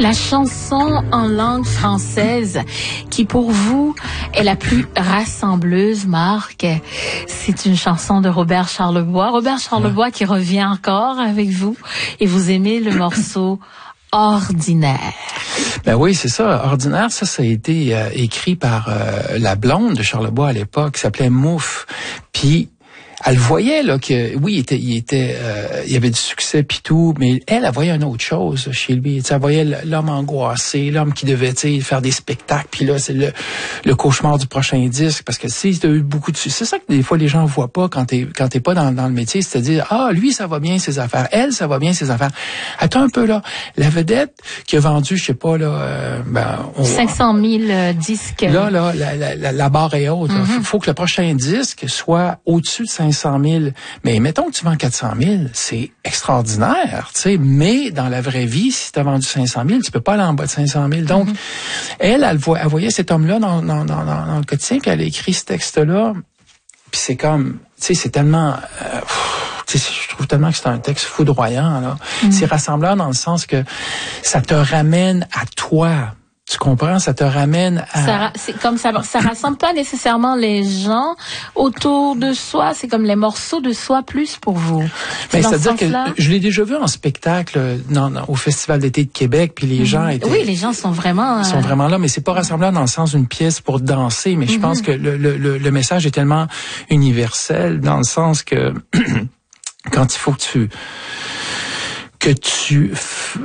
La chanson en langue française qui pour vous est la plus rassembleuse, Marc, c'est une chanson de Robert Charlebois. Robert Charlebois qui revient encore avec vous et vous aimez le morceau Ordinaire. Ben oui, c'est ça. Ordinaire, ça a été écrit par la blonde de Charlebois à l'époque, qui s'appelait Mouffe. Puis elle voyait là que oui, il y avait du succès puis tout, mais elle voyait une autre chose chez lui. Elle voyait l'homme angoissé, l'homme qui devait faire des spectacles. Puis là, c'est le cauchemar du prochain disque, parce que si tu as eu beaucoup de succès, c'est ça que des fois les gens voient pas quand t'es pas dans le métier, c'est-à-dire lui ça va bien ses affaires, elle ça va bien ses affaires. Attends un peu là, la vedette qui a vendu, je sais pas là, 500 000 disques. Là, la barre est haute. Mm-hmm. Faut que le prochain disque soit au-dessus de 500 000. Mais mettons que tu vends 400 000, c'est extraordinaire, tu sais. Mais dans la vraie vie, si tu as vendu 500 000, tu peux pas aller en bas de 500 000. Donc, elle voyait cet homme-là dans le quotidien, puis elle a écrit ce texte-là. Puis c'est comme, tu sais, c'est tellement... je trouve tellement que c'est un texte foudroyant, là. C'est rassembleur dans le sens que ça te ramène à toi. Tu comprends? Ça te ramène à... C'est comme ça rassemble pas nécessairement les gens autour de soi. C'est comme les morceaux de soi plus pour vous. C'est-à-dire que je l'ai déjà vu en spectacle au Festival d'été de Québec, puis les gens étaient... Oui, les gens sont vraiment... Ils sont vraiment là, mais c'est pas rassembleur dans le sens d'une pièce pour danser, mais je pense que le message est tellement universel dans le sens que quand il faut que tu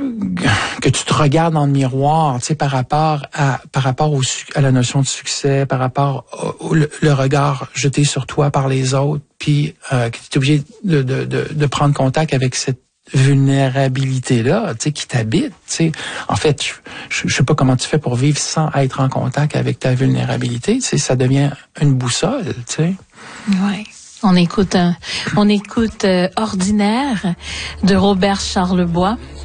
te regardes dans le miroir, tu sais, par rapport à la notion de succès, par rapport le regard jeté sur toi par les autres, puis que tu es obligé de prendre contact avec cette vulnérabilité-là, tu sais, qui t'habite, tu sais. En fait, je sais pas comment tu fais pour vivre sans être en contact avec ta vulnérabilité, tu sais, ça devient une boussole, tu sais. Ouais. On écoute Ordinaire de Robert Charlebois.